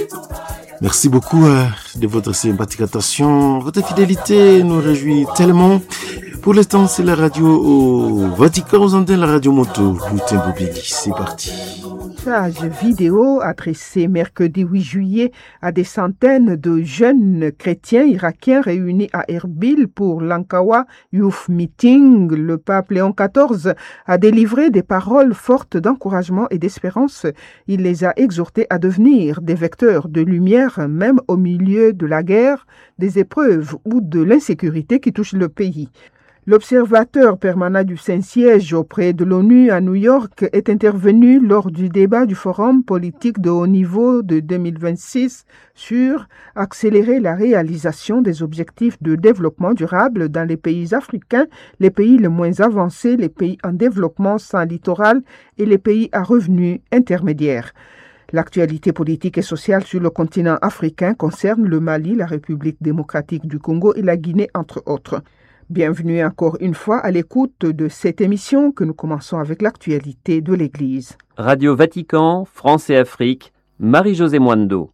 Merci beaucoup de votre sympathique attention. Votre fidélité nous réjouit tellement. Pour l'instant, c'est la radio au Vatican, aux antennes, la radio Moto. Boutin Boubili, c'est parti. Message vidéo adressé mercredi 8 juillet à des centaines de jeunes chrétiens irakiens réunis à Erbil pour l'Ankawa Youth Meeting. Le pape Léon XIV a délivré des paroles fortes d'encouragement et d'espérance. Il les a exhortés à devenir des vecteurs de lumière, même au milieu de la guerre, des épreuves ou de l'insécurité qui touchent le pays. L'observateur permanent du Saint-Siège auprès de l'ONU à New York est intervenu lors du débat du Forum politique de haut niveau de 2026 sur accélérer la réalisation des objectifs de développement durable dans les pays africains, les pays les moins avancés, les pays en développement sans littoral et les pays à revenus intermédiaires. L'actualité politique et sociale sur le continent africain concerne le Mali, la République démocratique du Congo et la Guinée, entre autres. Bienvenue encore une fois à l'écoute de cette émission que nous commençons avec l'actualité de l'Église. Radio Vatican, France et Afrique, Marie-Josée Mwando.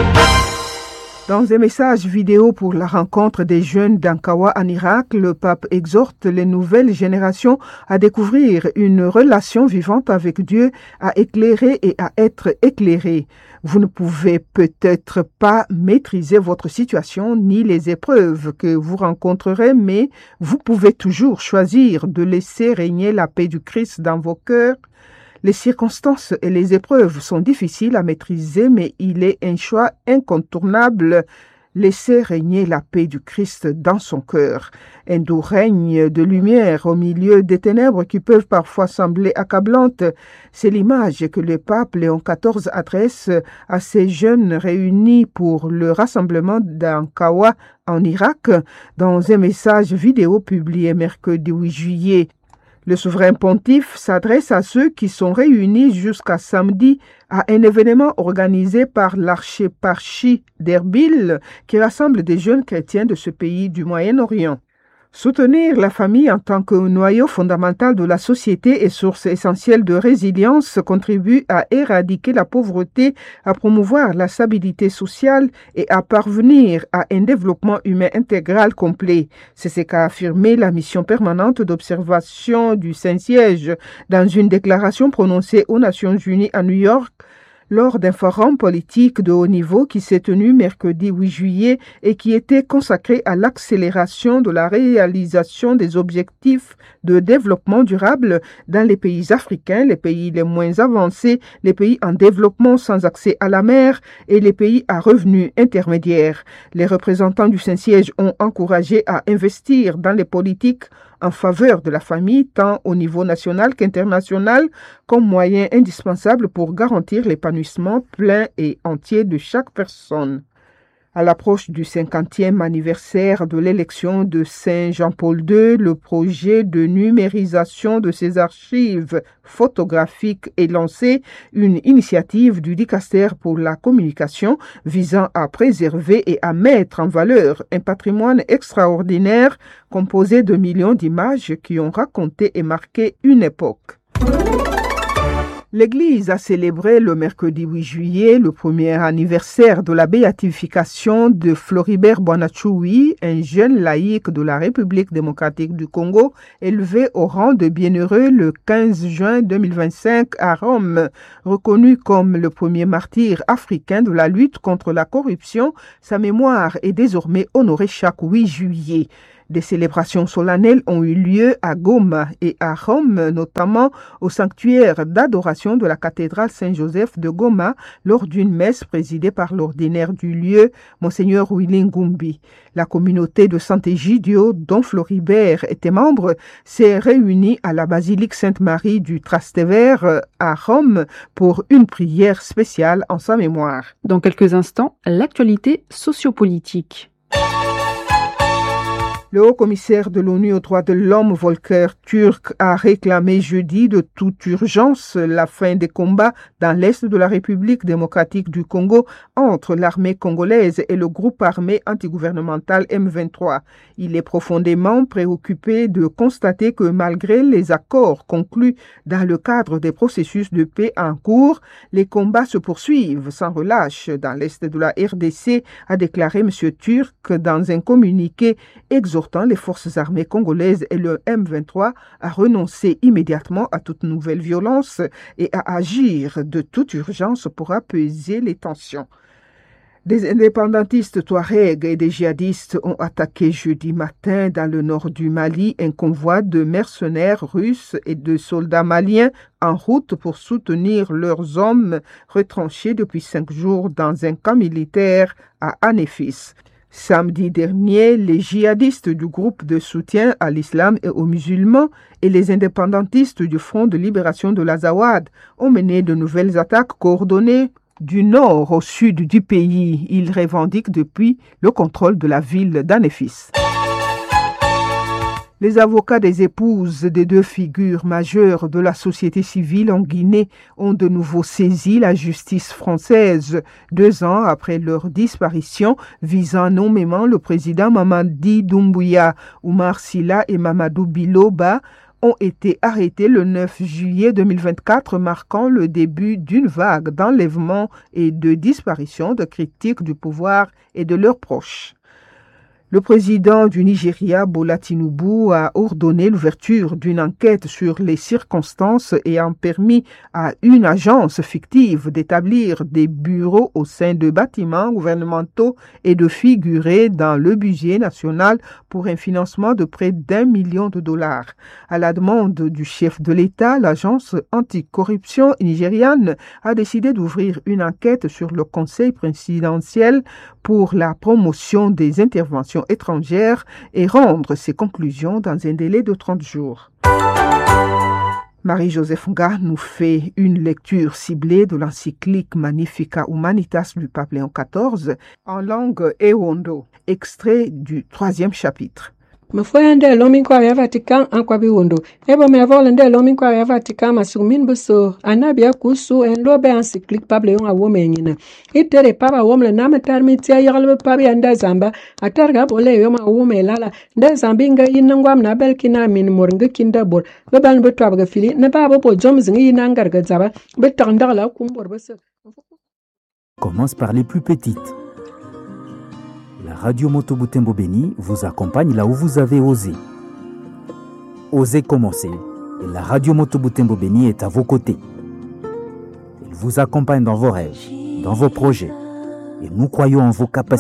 Dans un message vidéo pour la rencontre des jeunes d'Ankawa en Irak, le pape exhorte les nouvelles générations à découvrir une relation vivante avec Dieu, à éclairer et à être éclairés. Vous ne pouvez peut-être pas maîtriser votre situation ni les épreuves que vous rencontrerez, mais vous pouvez toujours choisir de laisser régner la paix du Christ dans vos cœurs. Les circonstances et les épreuves sont difficiles à maîtriser, mais il est un choix incontournable. Laisser régner la paix du Christ dans son cœur. Un doux règne de lumière au milieu des ténèbres qui peuvent parfois sembler accablantes. C'est l'image que le pape Léon XIV adresse à ces jeunes réunis pour le rassemblement d'Ankawa en Irak dans un message vidéo publié mercredi 8 juillet. Le souverain pontife s'adresse à ceux qui sont réunis jusqu'à samedi à un événement organisé par l'archéparchie d'Erbil qui rassemble des jeunes chrétiens de ce pays du Moyen-Orient. Soutenir la famille en tant que noyau fondamental de la société et source essentielle de résilience contribue à éradiquer la pauvreté, à promouvoir la stabilité sociale et à parvenir à un développement humain intégral complet. C'est ce qu'a affirmé la mission permanente d'observation du Saint-Siège dans une déclaration prononcée aux Nations Unies à New York lors d'un forum politique de haut niveau qui s'est tenu mercredi 8 juillet et qui était consacré à l'accélération de la réalisation des objectifs de développement durable dans les pays africains, les pays les moins avancés, les pays en développement sans accès à la mer et les pays à revenus intermédiaires. Les représentants du Saint-Siège ont encouragé à investir dans les politiques en faveur de la famille, tant au niveau national qu'international, comme moyen indispensable pour garantir l'épanouissement plein et entier de chaque personne. À l'approche du 50e anniversaire de l'élection de Saint Jean-Paul II, le projet de numérisation de ses archives photographiques est lancé, une initiative du dicastère pour la communication visant à préserver et à mettre en valeur un patrimoine extraordinaire composé de millions d'images qui ont raconté et marqué une époque. L'Église a célébré le mercredi 8 juillet le premier anniversaire de la béatification de Floribert Bonachoui, un jeune laïc de la République démocratique du Congo, élevé au rang de bienheureux le 15 juin 2025 à Rome. Reconnu comme le premier martyr africain de la lutte contre la corruption, sa mémoire est désormais honorée chaque 8 juillet. Des célébrations solennelles ont eu lieu à Goma et à Rome, notamment au sanctuaire d'adoration de la cathédrale Saint-Joseph de Goma, lors d'une messe présidée par l'ordinaire du lieu, Monseigneur Willy Ngumbi. La communauté de Sant'Egidio, dont Floribert était membre, s'est réunie à la basilique Sainte-Marie du Trastevere à Rome pour une prière spéciale en sa mémoire. Dans quelques instants, l'actualité sociopolitique. Le haut-commissaire de l'ONU aux droits de l'homme, Volker Türk, a réclamé jeudi de toute urgence la fin des combats dans l'est de la République démocratique du Congo entre l'armée congolaise et le groupe armé antigouvernemental M23. Il est profondément préoccupé de constater que malgré les accords conclus dans le cadre des processus de paix en cours, les combats se poursuivent sans relâche dans l'est de la RDC, a déclaré M. Türk dans un communiqué exhortant les forces armées congolaises et le M23 à renoncer immédiatement à toute nouvelle violence et à agir de toute urgence pour apaiser les tensions. Des indépendantistes touaregs et des djihadistes ont attaqué jeudi matin dans le nord du Mali un convoi de mercenaires russes et de soldats maliens en route pour soutenir leurs hommes retranchés depuis 5 jours dans un camp militaire à Anéfis. Samedi dernier, les djihadistes du groupe de soutien à l'islam et aux musulmans et les indépendantistes du Front de libération de l'Azawad ont mené de nouvelles attaques coordonnées du nord au sud du pays. Ils revendiquent depuis le contrôle de la ville d'Anéfis. Les avocats des épouses des 2 figures majeures de la société civile en Guinée ont de nouveau saisi la justice française 2 ans après leur disparition, visant nommément le président Mamadi Doumbouya. Oumar Silla et Mamadou Biloba ont été arrêtés le 9 juillet 2024, marquant le début d'une vague d'enlèvements et de disparitions de critiques du pouvoir et de leurs proches. Le président du Nigeria, Bola Tinubu, a ordonné l'ouverture d'une enquête sur les circonstances ayant permis à une agence fictive d'établir des bureaux au sein de bâtiments gouvernementaux et de figurer dans le budget national pour un financement de près d'$1 million. À la demande du chef de l'État, l'agence anticorruption nigériane a décidé d'ouvrir une enquête sur le Conseil présidentiel pour la promotion des interventions étrangères et rendre ses conclusions dans un délai de 30 jours. Marie-Joseph Nga nous fait une lecture ciblée de l'encyclique Magnificat Humanitas du pape Léon XIV en langue Ewondo, extrait du 3e chapitre. Mfoyande lomin kwa ya Vatican en kwa biwondo. Ebo me avolende lomin kwa ya Vatican masumin buso. Anabia kusu en lobe encyclique pable yon a womenina. Itere papa womle na metarmitia yagalbe pabi anda zamba. Atarga bole yoma wome lala. Nda zambinga yinangwam na belkina min moringa kinda bor. Bebal betwabga fili ne babo po jomzingi yinangarga zaba. Betandala kumbor bese. Commence par les plus petites. La radio Moto Butembo Béni vous accompagne là où vous avez osé. Osez commencer. Et la radio Moto Butembo Béni est à vos côtés. Elle vous accompagne dans vos rêves, dans vos projets. Et nous croyons en vos capacités.